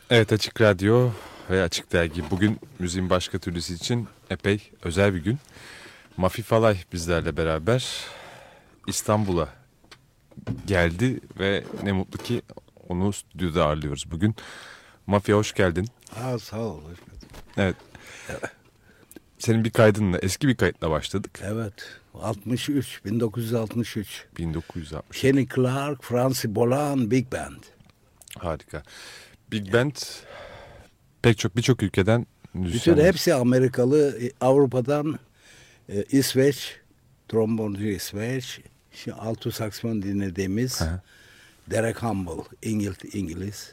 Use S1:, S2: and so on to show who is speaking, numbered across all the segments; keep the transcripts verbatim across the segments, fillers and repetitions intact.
S1: Evet, Açık Radyo ve Açık Dergi bugün müziğin başka türlüsü için epey özel bir gün. Mafi Falay bizlerle beraber İstanbul'a geldi ve ne mutlu ki onu stüdyoda ağırlıyoruz bugün. Mafi, hoş geldin.
S2: Ha, sağ ol. Hoş bulduk.
S1: Evet. Senin bir kaydınla, eski bir kayıtla başladık.
S2: Evet. altmış üç, bin dokuz yüz altmış üç.
S1: bin dokuz yüz altmış.
S2: Kenny Clark, Francis Bolan, Big Band.
S1: Harika. Big Band pek çok birçok ülkeden
S2: Bütün
S1: müzisyenler.
S2: hepsi Amerikalı. Avrupa'dan e, İsveç, tromboncu İsveç. Şimdi alto saksafon dinlediğimiz
S1: Hı hı.
S2: Derek Humble, İngiliz. İngiliz.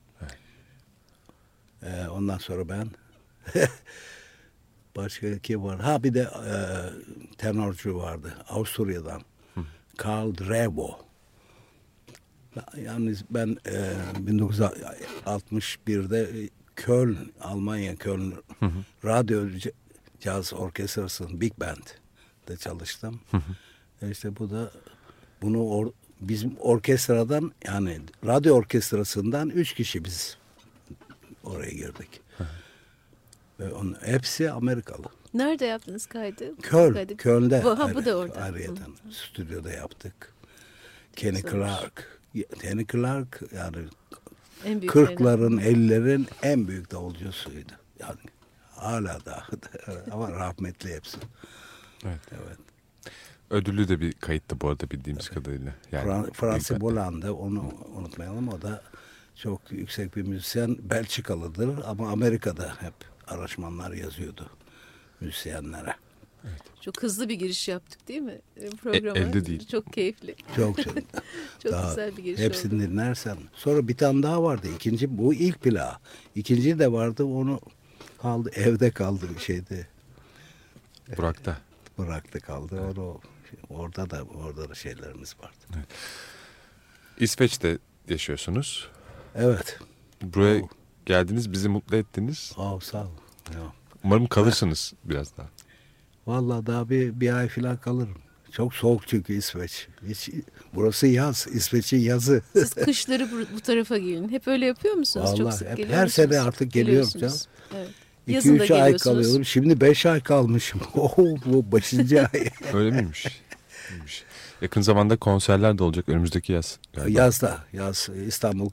S2: E, ondan sonra ben. Başka kim var? Ha, bir de e, tenorcu vardı. Avusturya'dan. Karl Drebo. Yalnız ben e, bin dokuz yüz altmış birde Köln, Almanya Köln hı hı. Radyo Caz Orkestrası'nın Big Band'de çalıştım. Hı hı. E işte bu da bunu or, bizim orkestradan, yani radyo orkestrasından üç kişi biz oraya girdik. Hı hı. Ve onun hepsi Amerikalı.
S3: Nerede yaptınız kaydı?
S2: Köln,
S3: kaydı.
S2: Köln'de.
S3: Bu, ha, bu da orada.
S2: Ayrıyeten stüdyoda yaptık. Kenny
S3: Güzelmiş.
S2: Clark. Kenny Clark yani
S3: En büyük
S2: kırkların, ellilerin en büyük davulcusuydu. Yani hala da ama rahmetli hepsi.
S1: Evet.
S2: Evet.
S1: Ödüllü de bir kayıttı bu arada bildiğimiz kadarıyla. Yani
S2: Fran- Francis
S1: Big Band'de.
S2: Bolan da, onu unutmayalım, o da çok yüksek bir müzisyen, Belçikalıdır ama Amerika'da hep aranjmanlar yazıyordu müzisyenlere.
S3: Çok hızlı bir giriş yaptık değil mi programa?
S1: E, elde değil.
S3: Çok keyifli.
S2: Çok çok.
S3: Çok
S2: Daha
S3: güzel bir giriş
S2: hepsini
S3: oldu.
S2: dinlersen. Sonra bir tane daha vardı. İkinci, bu ilk plağı. İkinci de vardı, onu kaldı evde kaldı bir şeydi.
S1: Burak'ta.
S2: Bıraktı kaldı. Onu orada da orada da şeylerimiz vardı.
S1: Evet. İsveç'te yaşıyorsunuz.
S2: Evet.
S1: Buraya
S2: Oh.
S1: geldiniz, bizi mutlu ettiniz.
S2: Aa, sağ ol. Ya.
S1: Umarım kalırsınız biraz daha.
S2: Vallahi daha bir, bir ay falan kalırım. Çok soğuk çünkü İsveç. Hiç, burası yaz. İsveç'in yazı.
S3: Siz kışları bu, bu tarafa gelin. Hep öyle yapıyor musunuz? Çok
S2: Vallahi
S3: sık
S2: hep,
S3: geliyor
S2: her
S3: musunuz?
S2: sene artık geliyorum
S3: Geliyorsunuz. Evet.
S2: İki
S3: Yazın da
S2: üç ay
S3: geliyorsunuz.
S2: kalıyorum. Şimdi beş ay kalmışım. Oh, bu beşinci ay.
S1: Öyle miymiş? İyiymiş. Yakın zamanda konserler de olacak önümüzdeki yaz. galiba.
S2: Yazda. Yaz İstanbul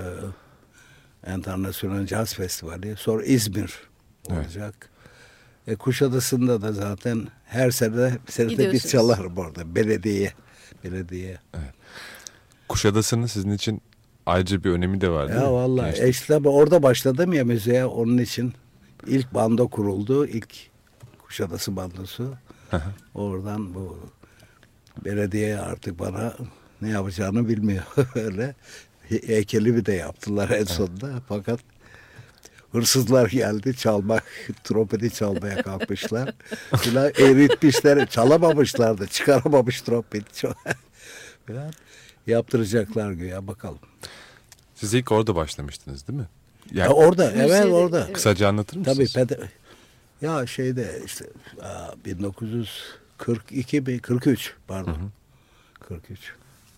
S2: e, International Jazz Festivali. Sonra İzmir olacak. E, Kuşadası'nda da zaten her sene senede bir
S3: Gidiyorsunuz.
S2: çalarım orada. Belediye. Belediye.
S1: Kuşadası'nın sizin için ayrıca bir önemi de var değil
S2: Ya
S1: mi?
S2: vallahi
S1: Gençlik.
S2: işte orada başladım ya müziğe, onun için ilk bando kuruldu. İlk Kuşadası bandosu.
S1: Hı hı.
S2: Oradan bu belediye artık bana ne yapacağını bilmiyor. Öyle heykeli bir de yaptılar en sonunda. Fakat hırsızlar geldi, çalmak, trompeti çalmaya kalkmışlar. Filan eritmişler, çalamamışlardı, çıkaramamış trompeti. Filan yaptıracaklar güya, bakalım.
S1: Siz ilk orada başlamıştınız değil mi?
S2: Ya
S1: Yani
S2: orada,
S3: Müziğe
S2: evet
S3: de-
S2: orada.
S3: evet.
S1: kısaca anlatır
S2: Tabii
S1: mısınız?
S2: pede- ya şeyde işte aa, bin dokuz yüz kırk iki mi kırk üç pardon.
S1: Hı hı.
S2: kırk üç.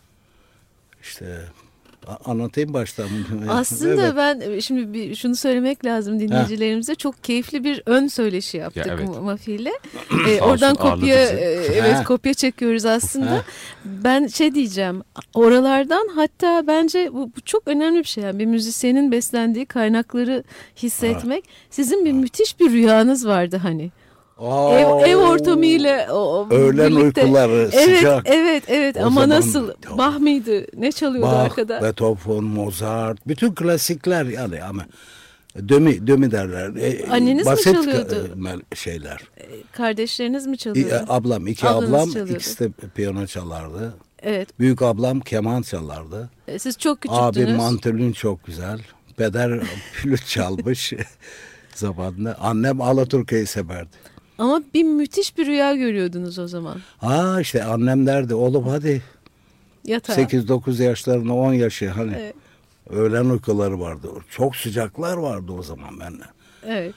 S2: İşte a- anlatayım baştan.
S3: Aslında
S2: Evet.
S3: ben şimdi bir şunu söylemek lazım dinleyicilerimize. Çok keyifli bir ön söyleşi yaptık
S1: Ya, evet.
S3: Mafi ile. Ee,
S1: Sağ olsun,
S3: oradan
S1: ağırladı
S3: kopya
S1: bizi.
S3: e, evet
S2: Ha.
S3: kopya çekiyoruz aslında.
S2: Ha.
S3: Ben şey diyeceğim. Oralardan hatta bence bu, bu çok önemli bir şey. Yani bir müzisyenin beslendiği kaynakları hissetmek. Sizin bir müthiş bir rüyanız vardı hani.
S2: Oo.
S3: Ev, ev ortamıyla o, o
S2: Öğlen
S3: birlikte.
S2: uykuları,
S3: Evet,
S2: sıcak.
S3: evet, evet.
S2: O
S3: Ama
S2: zaman-
S3: nasıl? Bach mıydı? Ne çalıyordu
S2: Bach,
S3: arkada?
S2: Beethoven, Mozart, bütün klasikler yani, ama dömi dömi derler. E,
S3: Anneniz mi
S2: basit
S3: çalıyordu?
S2: ka- e, şeyler.
S3: Kardeşleriniz mi
S2: İ-
S3: çalıyordu?
S2: e, ablam, iki
S3: Ablanız
S2: ablam,
S3: çalıyordu.
S2: ikisi de piyano çalardı.
S3: Evet.
S2: Büyük ablam keman çalardı.
S3: E, Siz çok küçüktünüz.
S2: Abi mantolin çok güzel. Peder flüt çalmış zamanında. Annem Alaturka'yı severdi.
S3: Ama bir müthiş bir rüya görüyordunuz o zaman.
S2: Ha işte annem derdi, oğlum hadi
S3: Yatağa.
S2: sekiz dokuz yaşlarında, on yaşı hani
S3: Evet.
S2: öğlen uykuları vardı. Çok sıcaklar vardı o zaman benimle.
S3: Evet.